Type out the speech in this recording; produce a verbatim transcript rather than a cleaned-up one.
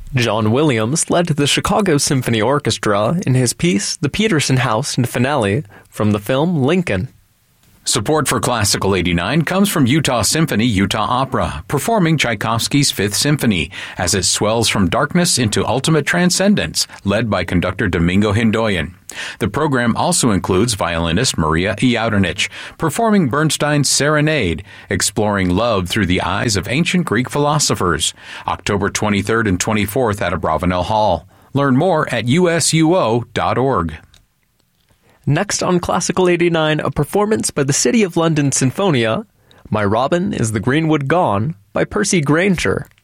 John Williams led the Chicago Symphony Orchestra in his piece The Peterson House and Finale from the film Lincoln. Support for Classical eighty-nine comes from Utah Symphony Utah Opera, performing Tchaikovsky's Fifth Symphony as it swells from darkness into ultimate transcendence, led by conductor Domingo Hindoyan. The program also includes violinist Maria Iaudenich, performing Bernstein's Serenade, exploring love through the eyes of ancient Greek philosophers, October twenty-third and twenty-fourth at Abravanel Hall. Learn more at u s u o dot org. Next on Classical eighty-nine, a performance by the City of London Sinfonia, My Robin is the Greenwood Gone, by Percy Grainger.